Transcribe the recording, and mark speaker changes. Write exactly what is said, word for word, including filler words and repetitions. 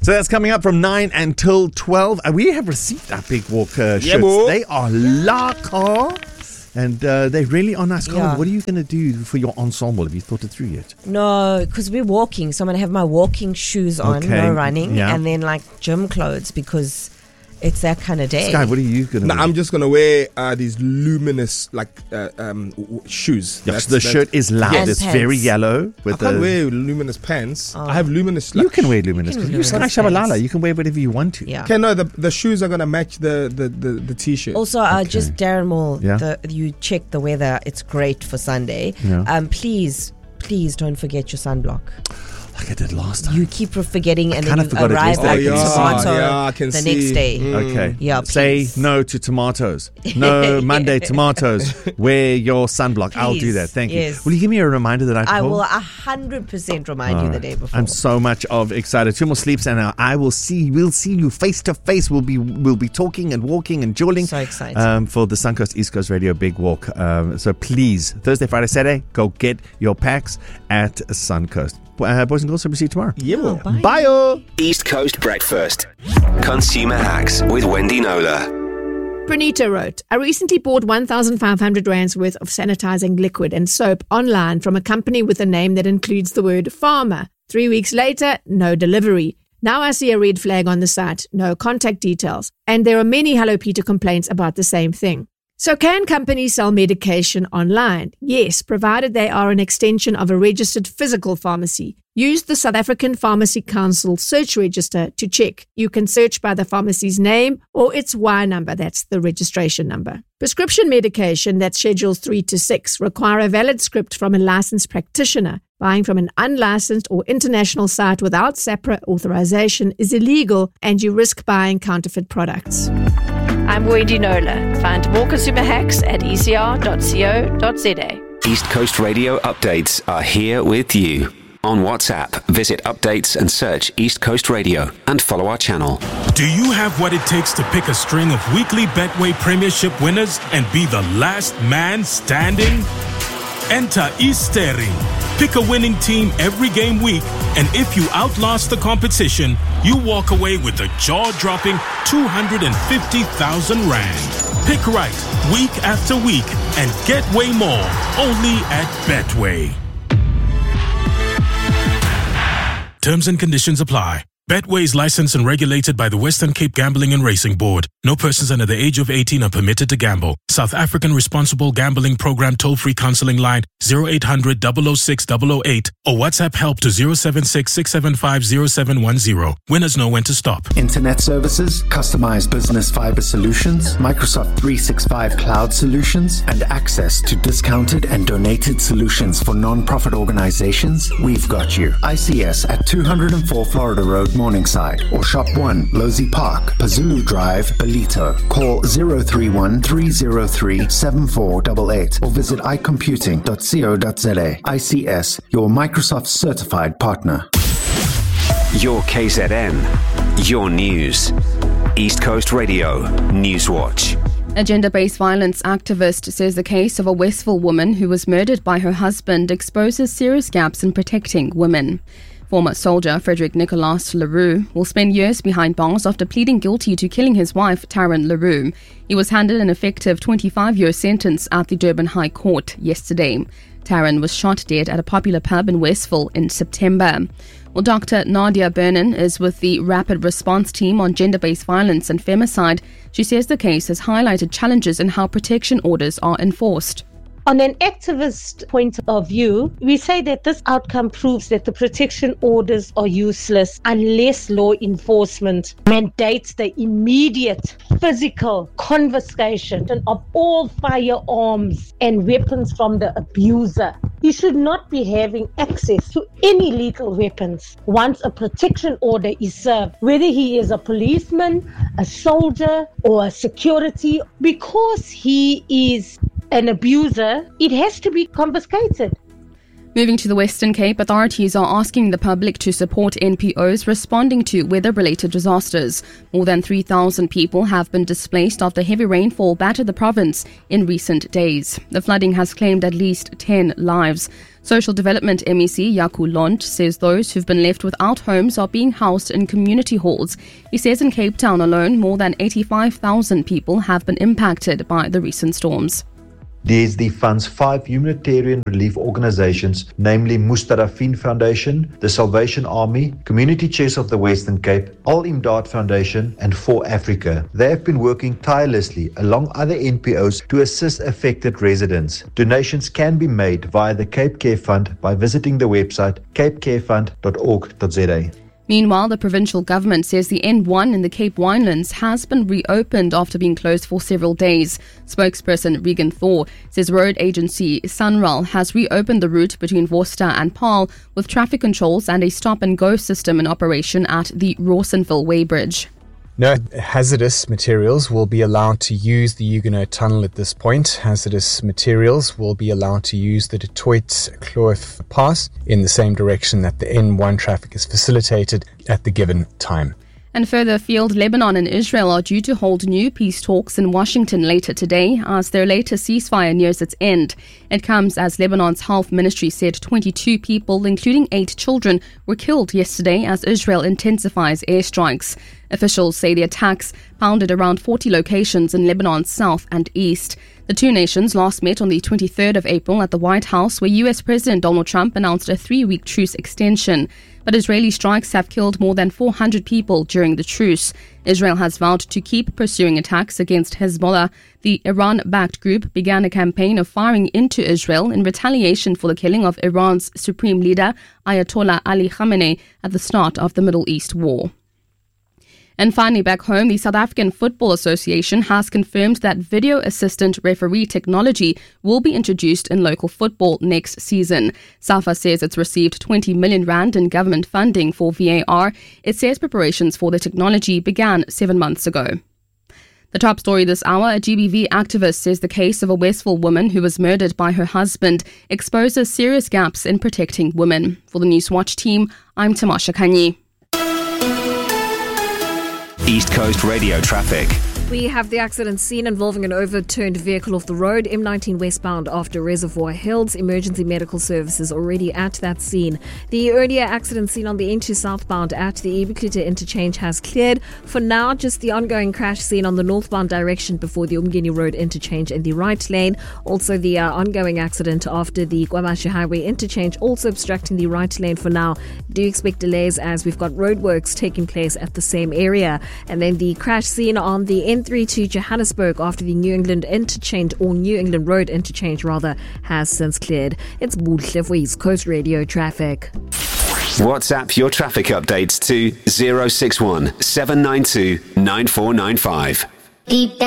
Speaker 1: So that's coming up from nine until twelve. Uh, we have received our Big Walk uh, shirts.
Speaker 2: Yeah,
Speaker 1: they are lacquer. And uh, they really are nice. Colin,
Speaker 3: Yeah.
Speaker 1: what are you going to do for your ensemble? Have you thought it through yet?
Speaker 3: No, because we're walking. So I'm going to have my walking shoes on,
Speaker 1: Okay,
Speaker 3: no running,
Speaker 1: yeah.
Speaker 3: and then like gym clothes because it's that kind of day.
Speaker 1: Sky, what are you going to
Speaker 2: No,
Speaker 1: do?
Speaker 2: I'm just gonna wear uh, these luminous like uh, um, w- w- shoes.
Speaker 1: Yes,
Speaker 2: That's-
Speaker 1: the
Speaker 2: that's-
Speaker 1: shirt is loud.
Speaker 3: And
Speaker 1: It's
Speaker 3: pants.
Speaker 1: very yellow.
Speaker 2: I
Speaker 1: With
Speaker 2: can't
Speaker 1: the,
Speaker 2: wear luminous pants.
Speaker 3: Oh.
Speaker 2: I have luminous.
Speaker 1: you
Speaker 2: Like,
Speaker 1: can wear luminous.
Speaker 3: You
Speaker 1: You
Speaker 3: can
Speaker 1: are
Speaker 3: wear
Speaker 1: Sky
Speaker 3: luminous
Speaker 1: Shabalala.
Speaker 3: pants.
Speaker 1: You can wear whatever you want to.
Speaker 3: Yeah.
Speaker 2: Okay, no, the the shoes are gonna match the the the, the t-shirt.
Speaker 3: Also, uh, just Darren Moore,
Speaker 1: Yeah.
Speaker 3: the, you check the weather. It's great for Sunday.
Speaker 1: Yeah.
Speaker 3: Um, please, please don't forget your sunblock.
Speaker 1: Like I did last time.
Speaker 3: You keep forgetting and then
Speaker 1: kinda
Speaker 3: you
Speaker 1: forgot it
Speaker 3: arrive
Speaker 1: yesterday.
Speaker 3: at
Speaker 1: Oh, yeah,
Speaker 3: tomato
Speaker 2: yeah, I can
Speaker 3: the
Speaker 2: see.
Speaker 3: next day.
Speaker 2: Mm.
Speaker 1: Okay.
Speaker 3: Yeah,
Speaker 1: Say
Speaker 3: please.
Speaker 1: no to tomatoes. No Monday tomatoes. Wear your sunblock. I'll do
Speaker 3: Please,
Speaker 1: that. Thank you.
Speaker 3: yes.
Speaker 1: Will you give me a reminder that I
Speaker 3: I
Speaker 1: call?
Speaker 3: will a hundred percent remind you the day before.
Speaker 1: I'm so much of excited. Two more sleeps and I will see. We'll see you face to face. We'll be we'll be talking and walking and jawling.
Speaker 3: So excited.
Speaker 1: um, for the Suncoast East Coast Radio Big Walk. Um, so please, Thursday, Friday, Saturday, go get your packs at Suncoast. Uh, boys and girls, we'll see you tomorrow.
Speaker 2: Yeah, well.
Speaker 3: bye.
Speaker 1: Bye.
Speaker 4: East Coast Breakfast. Consumer Hacks with Wendy Nola.
Speaker 5: Pranita wrote, I recently bought one thousand five hundred rands worth of sanitizing liquid and soap online from a company with a name that includes the word farmer. Three weeks later, no delivery. Now I see a red flag on the site, no contact details. And there are many Hello Peter complaints about the same thing. So can companies sell medication online? Yes, provided they are an extension of a registered physical pharmacy. Use the South African Pharmacy Council search register to check. You can search by the pharmacy's name or its Y number, that's the registration number. Prescription medication, that's Schedules three to six, require a valid script from a licensed practitioner. Buying from an unlicensed or international site without SAPRA authorization is illegal and you risk buying counterfeit products.
Speaker 6: I'm Wendy Nola. Find more consumer hacks at e c r dot co dot z a.
Speaker 4: East Coast Radio updates are here with you. On WhatsApp, visit updates and search East Coast Radio and follow our channel.
Speaker 7: Do you have what it takes to pick a string of weekly Betway Premiership winners and be the last man standing? Enter Easteri. Pick a winning team every game week, and if you outlast the competition, you walk away with a jaw-dropping two hundred fifty thousand rand. Pick right week after week and get way more only at Betway. Terms and conditions apply. Betway is licensed and regulated by the Western Cape Gambling and Racing Board. No persons under the age of eighteen are permitted to gamble. South African Responsible Gambling Program toll-free counseling line zero eight hundred, double oh six, double oh eight or WhatsApp help to zero seven six, six seven five, zero seven one zero. Winners know when to stop.
Speaker 8: Internet services, customized business fiber solutions, Microsoft three sixty-five cloud solutions, and access to discounted and donated solutions for non-profit organizations, we've got you. I C S at two oh four Florida Road, Morningside, or Shop one, Losey Park, Pazulu Drive, Belito. Call zero three one, three zero three, seven four eight eight or visit i computing dot co dot z a. I C S, your Microsoft certified partner.
Speaker 4: Your K Z N, your news. East Coast Radio, Newswatch.
Speaker 9: A gender-based violence activist says the case of a Westville woman who was murdered by her husband exposes serious gaps in protecting women. Former soldier Frederick Nicolas Leroux will spend years behind bars after pleading guilty to killing his wife, Taryn Leroux. He was handed an effective twenty-five-year sentence at the Durban High Court yesterday. Taryn was shot dead at a popular pub in Westville in September. Well, Doctor Nadia Bernan is with the Rapid Response Team on Gender-Based Violence and Femicide. She says the case has highlighted challenges in how protection orders are enforced.
Speaker 10: On an activist point of view, we say that this outcome proves that the protection orders are useless unless law enforcement mandates the immediate physical confiscation of all firearms and weapons from the abuser. He should not be having access to any lethal weapons once a protection order is served, whether he is a policeman, a soldier, or a security. Because he is an abuser, it has to be confiscated.
Speaker 9: Moving to the Western Cape, authorities are asking the public to support N P Os responding to weather-related disasters. More than three thousand people have been displaced after heavy rainfall battered the province in recent days. The flooding has claimed at least ten lives. Social Development M E C Yaku Lont says those who've been left without homes are being housed in community halls. He says in Cape Town alone, more than eighty-five thousand people have been impacted by the recent storms.
Speaker 11: There's the fund's five humanitarian relief organizations, namely Mustarafin Foundation, the Salvation Army, Community Chest of the Western Cape, Al Imdad Foundation, and For Africa. They have been working tirelessly along other N P Os to assist affected residents. Donations can be made via the Cape Care Fund by visiting the website cape care fund dot org dot z a.
Speaker 9: Meanwhile, the provincial government says the N one in the Cape Winelands has been reopened after being closed for several days. Spokesperson Regan Thor says road agency Sunrail has reopened the route between Worcester and Paarl with traffic controls and a stop-and-go system in operation at the Rawsonville Weighbridge.
Speaker 12: No hazardous materials will be allowed to use the Huguenot Tunnel at this point. Hazardous materials will be allowed to use the Detroit-Kloof Pass in the same direction that the N one traffic is facilitated at the given time.
Speaker 9: And further afield, Lebanon and Israel are due to hold new peace talks in Washington later today as their latest ceasefire nears its end. It comes as Lebanon's health ministry said twenty-two people, including eight children, were killed yesterday as Israel intensifies airstrikes. Officials say the attacks pounded around forty locations in Lebanon's south and east. The two nations last met on the twenty-third of April at the White House, where U S President Donald Trump announced a three-week truce extension. But Israeli strikes have killed more than four hundred people during the truce. Israel has vowed to keep pursuing attacks against Hezbollah. The Iran-backed group began a campaign of firing into Israel in retaliation for the killing of Iran's supreme leader, Ayatollah Ali Khamenei, at the start of the Middle East war. And finally, back home, the South African Football Association has confirmed that video assistant referee technology will be introduced in local football next season. SAFA says it's received twenty million rand in government funding for V A R. It says preparations for the technology began seven months ago. The top story this hour, a G B V activist says the case of a Westville woman who was murdered by her husband exposes serious gaps in protecting women. For the Newswatch team, I'm Tamasha Kanyi.
Speaker 4: East Coast Radio traffic.
Speaker 13: We have the accident scene involving an overturned vehicle off the road, M nineteen westbound after Reservoir Hills. Emergency medical services already at that scene. The earlier accident scene on the N two southbound at the Ebukluta interchange has cleared. For now, just the ongoing crash scene on the northbound direction before the Umgeni Road interchange in the right lane. Also the uh, ongoing accident after the KwaMashu Highway interchange, also obstructing the right lane for now. Do expect delays as we've got roadworks taking place at the same area. And then the crash scene on the N three to Johannesburg after the New England interchange, or New England Road interchange rather, has since cleared. It's Buhle for East Coast Radio traffic.
Speaker 4: WhatsApp your traffic updates to zero six one seven nine two nine four nine five.